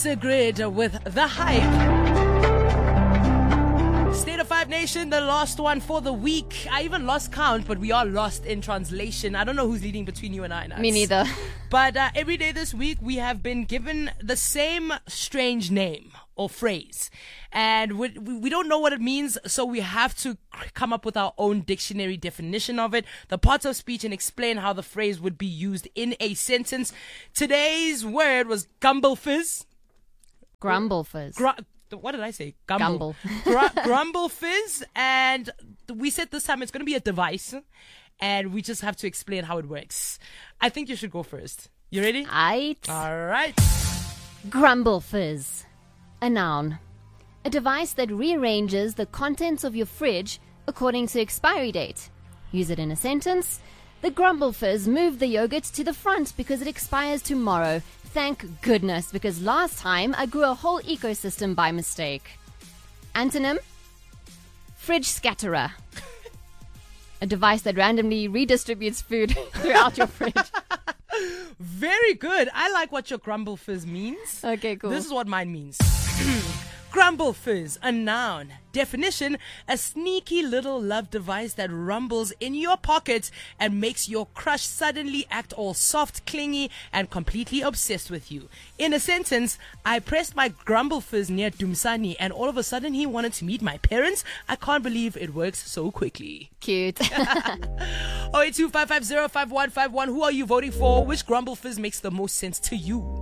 Grid with the hype. State of Five Nation, the last one for the week. I even lost count, but we are lost in translation. I don't know who's leading between you and I, Nuts. Me neither. But every day this week, we have been given the same strange name or phrase. And we don't know what it means, so we have to come up with our own dictionary definition of it, the parts of speech, and explain how the phrase would be used in a sentence. Today's word was gumble-fizz. Grumble-fizz. What did I say? Gumble. Grumble-fizz. And we said this time it's going to be a device, and we just have to explain how it works. I think you should go first. You ready? All right. Grumble-fizz. A noun. A device that rearranges the contents of your fridge according to expiry date. Use it in a sentence. The Grumble-fizz moved the yogurt to the front because it expires tomorrow. Thank goodness, because last time I grew a whole ecosystem by mistake. Antonym: fridge scatterer. A device that randomly redistributes food throughout your fridge. Very good. I like what your Grumble-fizz means. Okay, cool. This is what mine means. Grumble-fizz, a noun. Definition: a sneaky little love device that rumbles in your pocket and makes your crush suddenly act all soft, clingy, and completely obsessed with you. In a sentence: I pressed my Grumble-fizz near Dumsani and all of a sudden he wanted to meet my parents. I can't believe it works so quickly. Cute. 082-550-5151. Who are you voting for? Which Grumble-fizz makes the most sense to you?